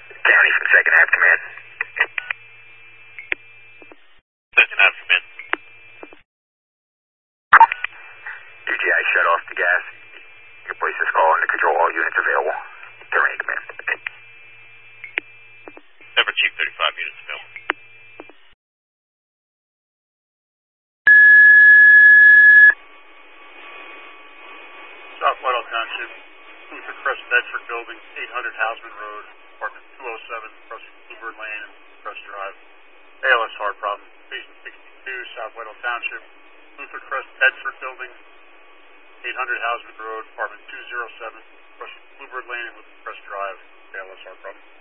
County from second half command. Second half command. UGI shut off the gas. Your place is calling to control all units available. Terrain command. Denver Chief 35 units available. South Whitehall Township, Luther Crest Bedford Building, 800 Houseman Road, apartment 207, crossing Bluebird Lane and Crest Drive. ALS hard problem. Station 62, South Whitehall Township, Luther Crest Bedford Building, 800 Houseman Road, apartment 207, crossing Bluebird Lane and Crest Drive. ALS hard problem.